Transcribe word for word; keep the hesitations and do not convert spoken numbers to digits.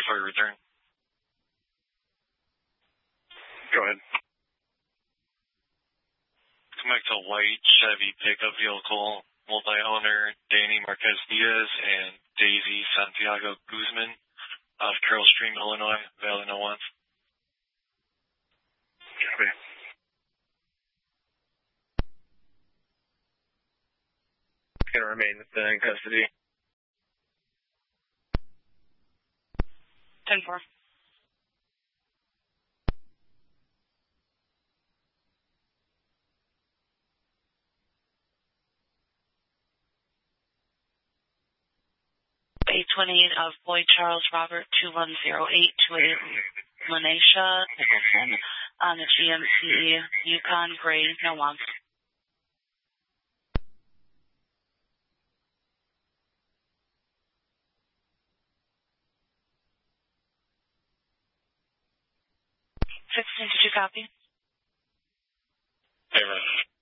for your return. Go ahead. Come back to a white Chevy pickup vehicle, multi-owner Danny Marquez Diaz and Daisy Santiago Guzman off Carroll Stream, Illinois, valid no one. Copy. Going to remain in custody. ten four. eight twenty-eight of Boyd Charles Robert two one zero eight two eight Lanesha Nicholson on the G M C Yukon Gray, no one. sixteen, did you copy? Hey, Russ.